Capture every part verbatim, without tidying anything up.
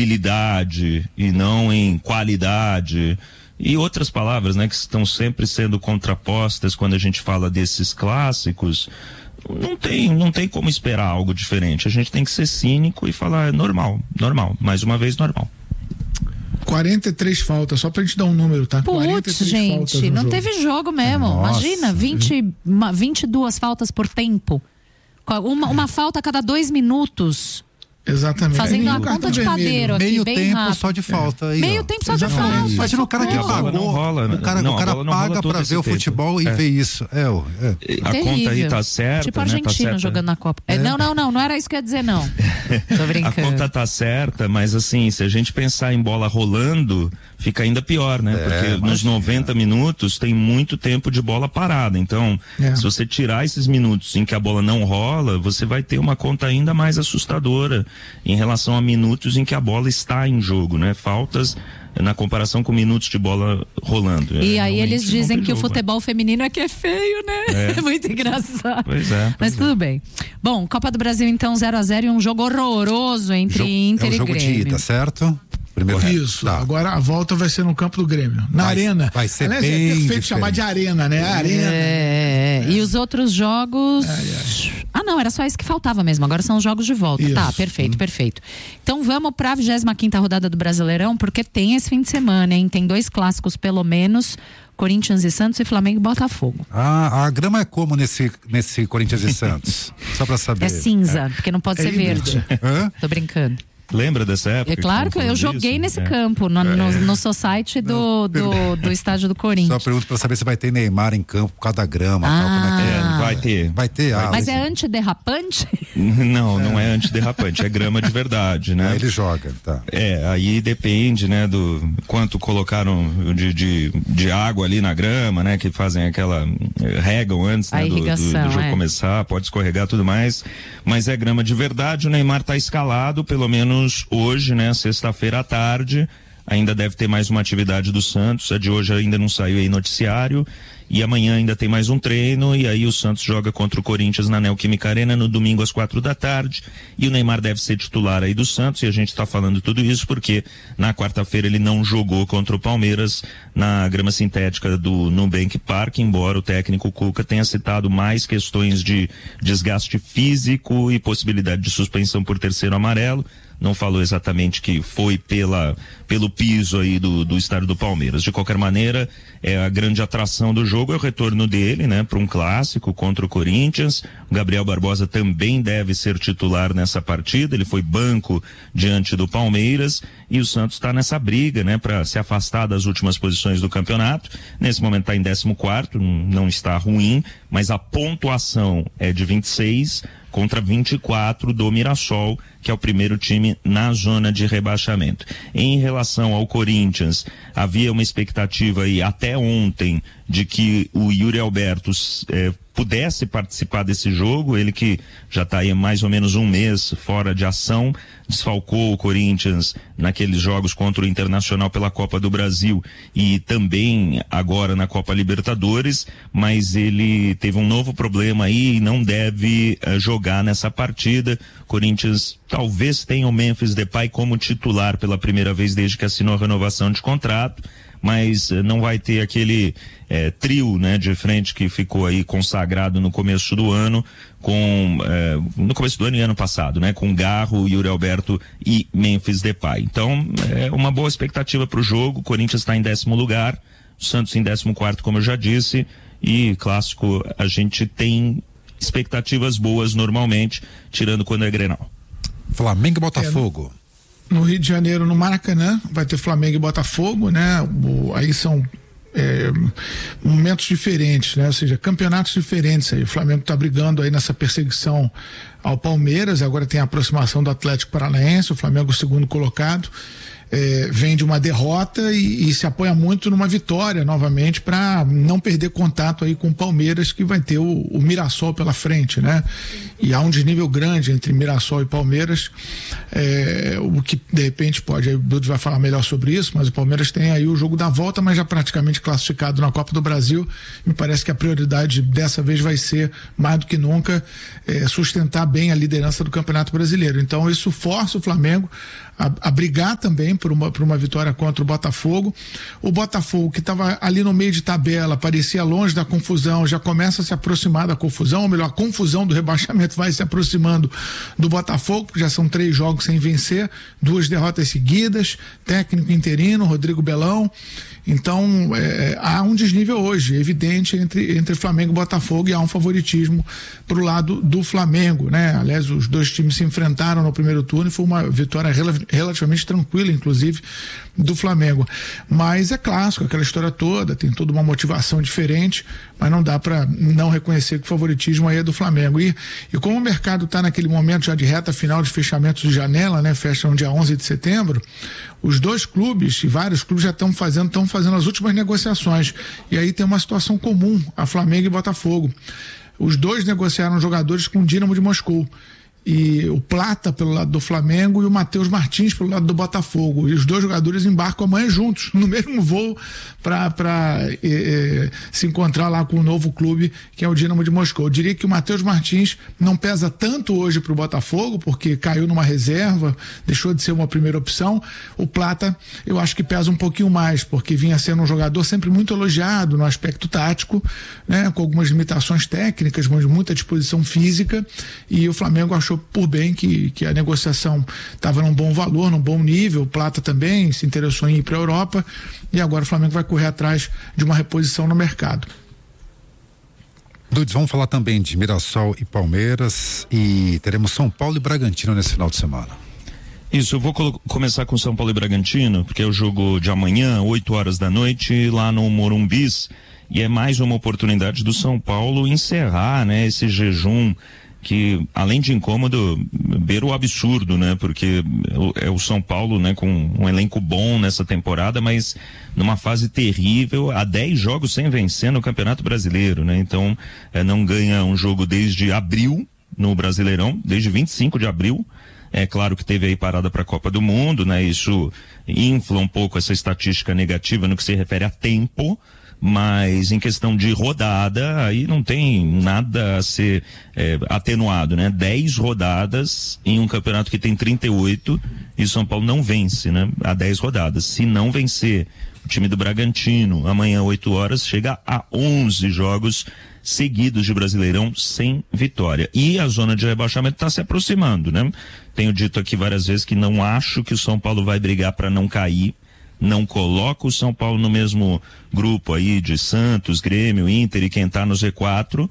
habilidade e não em qualidade, e outras palavras, né, que estão sempre sendo contrapostas quando a gente fala desses clássicos. Não tem, não tem como esperar algo diferente. A gente tem que ser cínico e falar, é normal, normal, mais uma vez normal. quarenta e três faltas, só pra gente dar um número, tá? Putz, gente, não jogo. teve jogo mesmo. Nossa. Imagina, vinte, vinte e duas faltas por tempo. Uma, uma falta a cada dois minutos. Exatamente. Fazendo é, a conta de padeiro aqui, meio bem tempo rápido. só de falta. É. Aí, meio ó. tempo só de Exatamente. falta. Imagina o cara que A bola pagou. não rola, o cara, não, o cara a bola não paga rola todo pra esse ver o tempo. futebol e É. ver isso. É, ó, é. A Terrível. conta aí tá certa, Tipo a né? Argentina Tá certa. jogando na Copa. É. Não, não, não, não era isso que eu ia dizer, não. Tô A brincando. conta tá certa, mas assim, se a gente pensar em bola rolando, fica ainda pior, né? É, Porque imagina. nos noventa minutos tem muito tempo de bola parada. Então, É. se você tirar esses minutos em que a bola não rola, você vai ter uma conta ainda mais assustadora em relação a minutos em que a bola está em jogo, né? Faltas na comparação com minutos de bola rolando. E É, aí eles realmente não dizem tem que o jogo, futebol feminino é que é feio, né? É. É muito engraçado. Pois é. Mas tudo bem. Bom, Copa do Brasil então zero a zero e um jogo horroroso entre Jogo- Inter é o e jogo Grêmio. de ida, certo? Primeiro Isso, tá. agora a volta vai ser no campo do Grêmio, na Vai- arena. vai ser Aliás, bem é perfeito diferente. chamar de arena, né? Arena. É, é. E os outros jogos. Ah, não, era só isso que faltava mesmo. Agora são os jogos de volta. Isso. Tá, perfeito, perfeito. Então vamos para a vigésima quinta rodada do Brasileirão, porque tem esse fim de semana, hein? Tem dois clássicos, pelo menos: Corinthians e Santos e Flamengo e Botafogo. Ah, a grama é como nesse, nesse Corinthians e Santos? Só pra saber. É cinza, porque não pode É ser híbrido. verde. Hã? Tô brincando. Lembra dessa época? É claro que eu estavam joguei falando nesse disso? É. campo, no, no, no society do, do, do estádio do Só Corinthians. pergunto pra saber se vai ter Neymar em campo por causa da grama. Tal, como é que É, Ah. vai ter. Vai ter, ah, Mas vai é ter. antiderrapante? Não, não é antiderrapante, é grama de verdade, né? Aí ele joga, tá. É, aí depende, né, do quanto colocaram de, de, de água ali na grama, né, que fazem aquela, eh, regam antes, A né, do, do, do irrigação, jogo é. começar, pode escorregar tudo mais, mas é grama de verdade. O Neymar tá escalado, pelo menos hoje, né, sexta-feira à tarde, ainda deve ter mais uma atividade do Santos, a de hoje ainda não saiu aí noticiário, e amanhã ainda tem mais um treino, e aí o Santos joga contra o Corinthians na Neoquímica Arena no domingo às quatro da tarde, e o Neymar deve ser titular aí do Santos, e a gente está falando tudo isso porque na quarta-feira ele não jogou contra o Palmeiras na grama sintética do Nubank Park, embora o técnico Cuca tenha citado mais questões de desgaste físico e possibilidade de suspensão por terceiro amarelo. Não falou exatamente que foi pela, pelo piso aí do, do estádio do Palmeiras. De qualquer maneira, é a grande atração do jogo é o retorno dele, né, para um clássico contra o Corinthians. O Gabriel Barbosa também deve ser titular nessa partida. Ele foi banco diante do Palmeiras e o Santos está nessa briga, né, para se afastar das últimas posições do campeonato. Nesse momento está em décimo quarto, não está ruim, mas a pontuação é de vinte e seis contra vinte e quatro do Mirassol, que é o primeiro time na zona de rebaixamento. Em relação ao Corinthians, havia uma expectativa aí até ontem de que o Yuri Alberto eh, pudesse participar desse jogo, ele que já está aí mais ou menos um mês fora de ação, desfalcou o Corinthians naqueles jogos contra o Internacional pela Copa do Brasil e também agora na Copa Libertadores, mas ele teve um novo problema aí e não deve uh, jogar nessa partida. Corinthians talvez tenha o Memphis Depay como titular pela primeira vez desde que assinou a renovação de contrato, mas uh, não vai ter aquele eh, trio, né, de frente que ficou aí consagrado no começo do ano, com eh, no começo do ano e ano passado, né, com Garro, Yuri Alberto e Memphis Depay. Então, é uma boa expectativa para o jogo. O Corinthians está em décimo lugar, o Santos em décimo quarto, como eu já disse, e clássico a gente tem expectativas boas normalmente, tirando quando é Grenal. Flamengo e Botafogo. No Rio de Janeiro, no Maracanã, vai ter Flamengo e Botafogo, né? O, aí são é, momentos diferentes, né? Ou seja, campeonatos diferentes aí. O Flamengo está brigando aí nessa perseguição ao Palmeiras, agora tem a aproximação do Atlético Paranaense, o Flamengo o segundo colocado. É, vem de uma derrota e, e se apoia muito numa vitória novamente para não perder contato aí com o Palmeiras, que vai ter o, o Mirassol pela frente, né? E há um desnível grande entre Mirassol e Palmeiras, é, o que de repente pode, aí o Dudu vai falar melhor sobre isso, mas o Palmeiras tem aí o jogo da volta, mas já praticamente classificado na Copa do Brasil. Me parece que a prioridade dessa vez vai ser, mais do que nunca, é, sustentar bem a liderança do Campeonato Brasileiro. Então isso força o Flamengo a, a brigar também por uma, por uma vitória contra o Botafogo. O Botafogo, que estava ali no meio de tabela, parecia longe da confusão, já começa a se aproximar da confusão, ou melhor, a confusão do rebaixamento vai se aproximando do Botafogo, porque já são três jogos sem vencer, duas derrotas seguidas, técnico interino, Rodrigo Belão. Então, é, há um desnível hoje, evidente, entre, entre Flamengo e Botafogo, e há um favoritismo para o lado do Flamengo, né? Aliás, os dois times se enfrentaram no primeiro turno e foi uma vitória rel- relativamente tranquila, inclusive, do Flamengo. Mas é clássico, aquela história toda, tem toda uma motivação diferente, mas não dá para não reconhecer que o favoritismo aí é do Flamengo. E, e como o mercado está naquele momento já de reta final de fechamento de janela, né? Fecha no dia onze de setembro, os dois clubes e vários clubes já estão fazendo, estão fazendo as últimas negociações. E aí tem uma situação comum, a Flamengo e Botafogo. Os dois negociaram jogadores com o Dínamo de Moscou. E o Plata pelo lado do Flamengo e o Matheus Martins pelo lado do Botafogo. E os dois jogadores embarcam amanhã juntos, no mesmo voo, para eh, eh, se encontrar lá com o novo clube, que é o Dínamo de Moscou. Eu diria que o Matheus Martins não pesa tanto hoje para o Botafogo, porque caiu numa reserva, deixou de ser uma primeira opção. O Plata, eu acho que pesa um pouquinho mais, porque vinha sendo um jogador sempre muito elogiado no aspecto tático, né, com algumas limitações técnicas, mas muita disposição física, e o Flamengo achou por bem que, que a negociação estava num bom valor, num bom nível. O Plata também se interessou em ir para a Europa, e agora o Flamengo vai correr atrás de uma reposição no mercado. Dudes, vamos falar também de Mirassol e Palmeiras, e teremos São Paulo e Bragantino nesse final de semana. Isso, eu vou colo- começar com São Paulo e Bragantino, porque é o jogo de amanhã, oito horas da noite, lá no Morumbis, e é mais uma oportunidade do São Paulo encerrar, né, esse jejum que, além de incômodo, beira o absurdo, né? Porque é o São Paulo, né, com um elenco bom nessa temporada, mas numa fase terrível, há dez jogos sem vencer no Campeonato Brasileiro, né? Então, é, não ganha um jogo desde abril no Brasileirão, desde vinte e cinco de abril. É claro que teve aí parada para a Copa do Mundo, né? Isso infla um pouco essa estatística negativa no que se refere a tempo, mas em questão de rodada, aí não tem nada a ser é, atenuado, né? Dez rodadas em um campeonato que tem trinta e oito e o São Paulo não vence, né? Há dez rodadas. Se não vencer o time do Bragantino, amanhã, oito horas, chega a onze jogos seguidos de Brasileirão sem vitória. E a zona de rebaixamento está se aproximando, né? Tenho dito aqui várias vezes que não acho que o São Paulo vai brigar para não cair. Não coloca o São Paulo no mesmo grupo aí de Santos, Grêmio, Inter e quem está no Z quatro,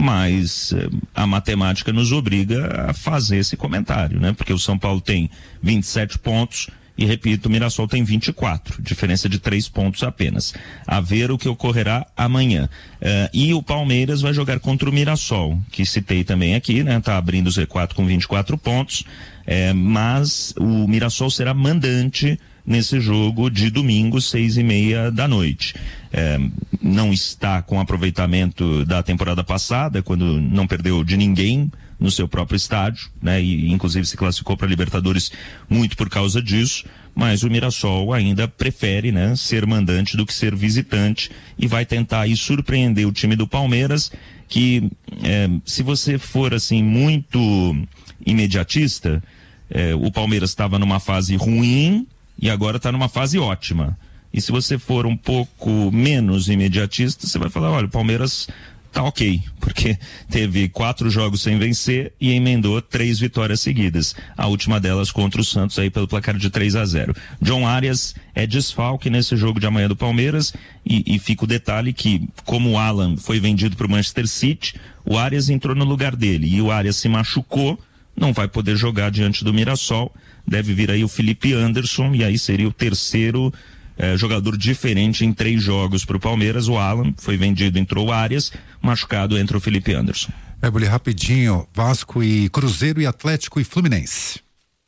mas eh, a matemática nos obriga a fazer esse comentário, né? Porque o São Paulo tem vinte e sete pontos e, repito, o Mirassol tem vinte e quatro, diferença de três pontos apenas. A ver o que ocorrerá amanhã. Uh, e o Palmeiras vai jogar contra o Mirassol, que citei também aqui, né? Tá abrindo o Z quatro com vinte e quatro pontos, eh, mas o Mirassol será mandante nesse jogo de domingo, seis e meia da noite. É, não está com aproveitamento da temporada passada, quando não perdeu de ninguém no seu próprio estádio, né? E inclusive se classificou para Libertadores muito por causa disso, mas o Mirassol ainda prefere, né, ser mandante do que ser visitante e vai tentar aí surpreender o time do Palmeiras, que é, se você for assim muito imediatista, é, o Palmeiras estava numa fase ruim e agora está numa fase ótima. E se você for um pouco menos imediatista, você vai falar, olha, o Palmeiras tá ok, porque teve quatro jogos sem vencer e emendou três vitórias seguidas. A última delas contra o Santos aí pelo placar de três a zero. John Arias é desfalque nesse jogo de amanhã do Palmeiras e, e fica o detalhe que, como o Alan foi vendido para o Manchester City, o Arias entrou no lugar dele e o Arias se machucou, não vai poder jogar diante do Mirassol. Deve vir aí o Felipe Anderson e aí seria o terceiro eh, jogador diferente em três jogos para o Palmeiras. O Alan foi vendido, entrou o Arias, machucado entra o Felipe Anderson. Éboli, rapidinho, Vasco e Cruzeiro e Atlético e Fluminense.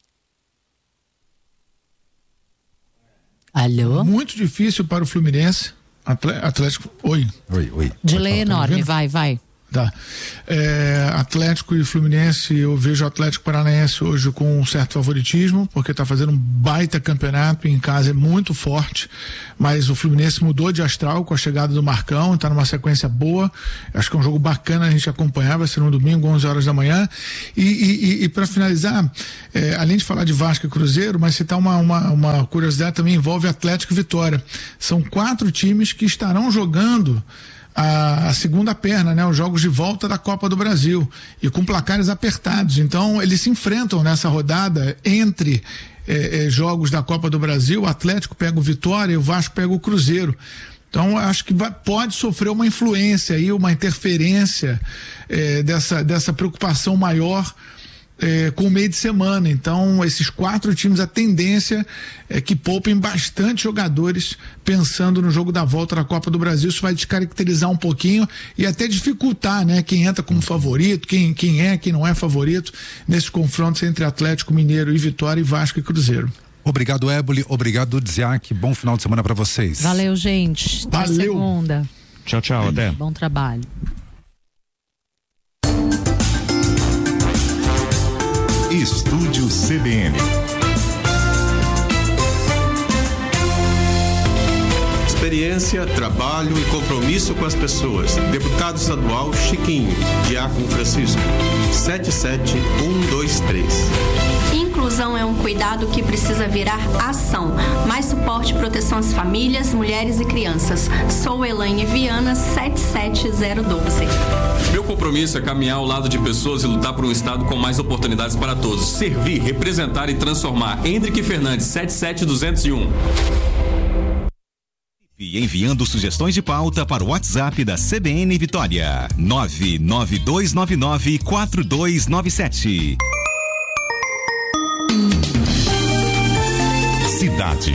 Alô? Muito difícil para o Fluminense. Atlético, oi. Oi, oi. Delay falar, tá enorme, vendo? vai, vai. Tá. É, Atlético e Fluminense, eu vejo o Atlético Paranaense hoje com um certo favoritismo, porque está fazendo um baita campeonato, em casa é muito forte, mas o Fluminense mudou de astral com a chegada do Marcão, está numa sequência boa, acho que é um jogo bacana a gente acompanhar, vai ser no domingo, onze horas da manhã, e, e, e para finalizar, é, além de falar de Vasco e Cruzeiro, mas citar uma, uma, uma curiosidade também envolve Atlético e Vitória, são quatro times que estarão jogando A, a segunda perna, né? Os jogos de volta da Copa do Brasil e com placares apertados, então eles se enfrentam nessa rodada entre eh, eh, jogos da Copa do Brasil, o Atlético pega o Vitória e o Vasco pega o Cruzeiro, então acho que vai, pode sofrer uma influência aí, uma interferência eh, dessa, dessa preocupação maior É, com o meio de semana. Então esses quatro times, a tendência é que poupem bastante jogadores pensando no jogo da volta da Copa do Brasil. Isso vai descaracterizar um pouquinho e até dificultar, né, quem entra como favorito, quem, quem é, quem não é favorito nesses confrontos entre Atlético Mineiro e Vitória, e Vasco e Cruzeiro. Obrigado, Éboli, obrigado, Dziak, bom final de semana para vocês. Valeu, gente, até Valeu. segunda. Tchau, tchau, até. Bom trabalho. Estúdio C B N. Experiência, trabalho e compromisso com as pessoas. Deputado estadual Chiquinho, Diácono Francisco, sete sete um dois três. Inclusão é um cuidado que precisa virar ação. Mais suporte e proteção às famílias, mulheres e crianças. Sou Elaine Viana, sete sete zero um dois. Meu compromisso é caminhar ao lado de pessoas e lutar por um estado com mais oportunidades para todos. Servir, representar e transformar. Hendrick Fernandes, sete sete dois zero um. E enviando sugestões de pauta para o WhatsApp da C B N Vitória. nove nove dois nove nove quatro dois nove sete. Cidade.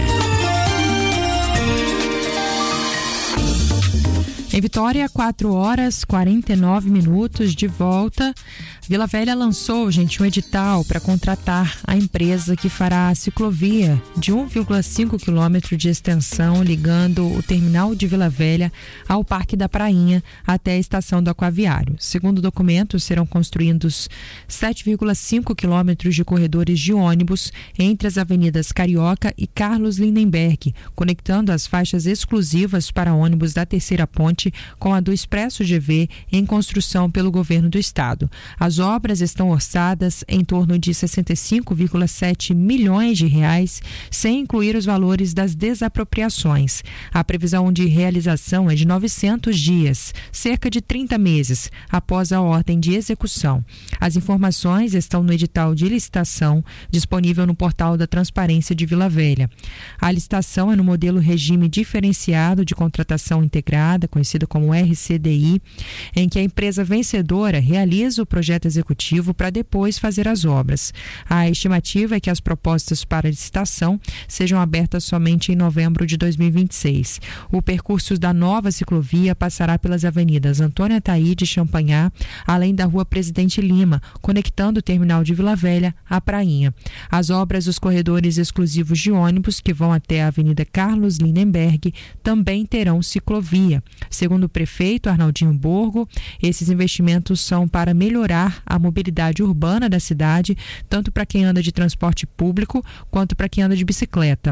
Em Vitória, quatro horas e quarenta e nove minutos, de volta. Vila Velha lançou, gente, um edital para contratar a empresa que fará a ciclovia de um vírgula cinco quilômetro de extensão, ligando o terminal de Vila Velha ao Parque da Prainha até a estação do Aquaviário. Segundo o documento, serão construídos sete vírgula cinco quilômetros de corredores de ônibus entre as avenidas Carioca e Carlos Lindenberg, conectando as faixas exclusivas para ônibus da Terceira Ponte com a do Expresso G V, em construção pelo governo do estado. As obras estão orçadas em torno de sessenta e cinco vírgula sete milhões de reais, sem incluir os valores das desapropriações. A previsão de realização é de novecentos dias, cerca de trinta meses, após a ordem de execução. As informações estão no edital de licitação, disponível no portal da Transparência de Vila Velha. A licitação é no modelo regime diferenciado de contratação integrada, conhecido como R C D I, em que a empresa vencedora realiza o projeto executivo para depois fazer as obras. A estimativa é que as propostas para licitação sejam abertas somente em novembro de dois mil e vinte e seis. O percurso da nova ciclovia passará pelas avenidas Antônia Taíde e Champanhar, além da Rua Presidente Lima, conectando o terminal de Vila Velha à Prainha. As obras dos corredores exclusivos de ônibus, que vão até a Avenida Carlos Lindenberg, também terão ciclovia. Segundo o prefeito Arnaldinho Borgo, esses investimentos são para melhorar a mobilidade urbana da cidade, tanto para quem anda de transporte público quanto para quem anda de bicicleta.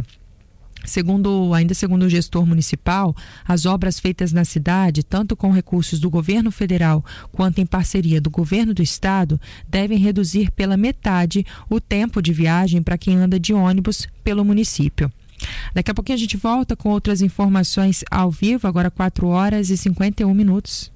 Segundo, ainda segundo o gestor municipal, as obras feitas na cidade, tanto com recursos do governo federal quanto em parceria do governo do estado, devem reduzir pela metade o tempo de viagem para quem anda de ônibus pelo município. Daqui a pouquinho a gente volta com outras informações ao vivo, agora quatro horas e cinquenta e um minutos.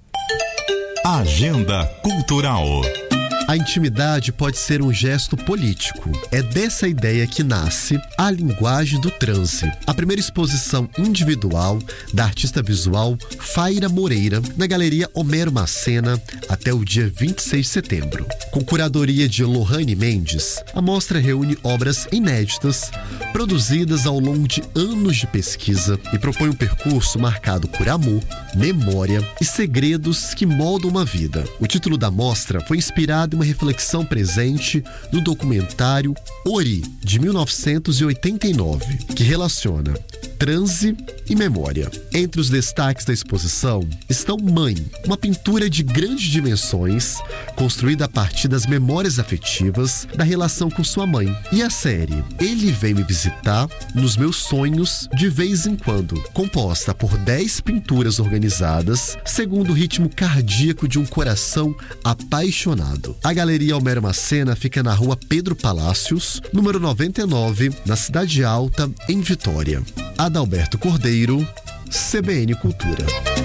Agenda Cultural. A intimidade pode ser um gesto político. É dessa ideia que nasce a linguagem do transe, a primeira exposição individual da artista visual Faira Moreira, na Galeria Homero Macena, até o dia vinte e seis de setembro. Com curadoria de Lohane Mendes, a mostra reúne obras inéditas, produzidas ao longo de anos de pesquisa, e propõe um percurso marcado por amor, memória e segredos que moldam uma vida. O título da mostra foi inspirado em uma reflexão presente no documentário Ori, de mil novecentos e oitenta e nove, que relaciona transe e memória. Entre os destaques da exposição estão Mãe, uma pintura de grandes dimensões, construída a partir das memórias afetivas da relação com sua mãe. E a série Ele Vem Me Visitar nos Meus Sonhos de Vez em Quando, composta por dez pinturas organizadas segundo o ritmo cardíaco de um coração apaixonado. A Galeria Homero Macena fica na rua Pedro Palácios, número noventa e nove, na Cidade Alta, em Vitória. Adalberto Cordeiro, C B N Cultura.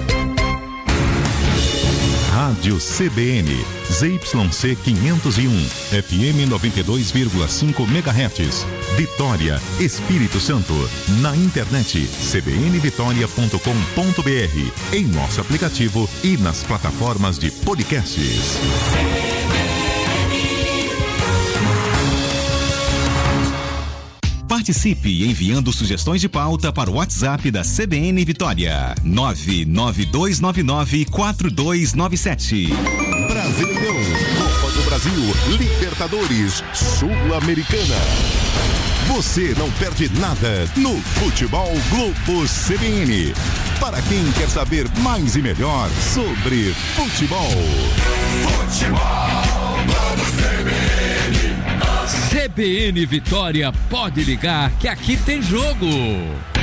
Rádio C B N, Z Y C quinhentos e um, F M noventa e dois vírgula cinco megahertz, Vitória, Espírito Santo. Na internet, c b n vitória ponto com ponto b r, em nosso aplicativo e nas plataformas de podcasts. Participe enviando sugestões de pauta para o WhatsApp da C B N Vitória. nove nove dois nove nove quatro dois nove sete. Brasileirão, Copa do Brasil, Libertadores, Sul-Americana. Você não perde nada no Futebol Globo C B N. Para quem quer saber mais e melhor sobre futebol. Futebol Globo C B N. C B N Vitória, pode ligar que aqui tem jogo.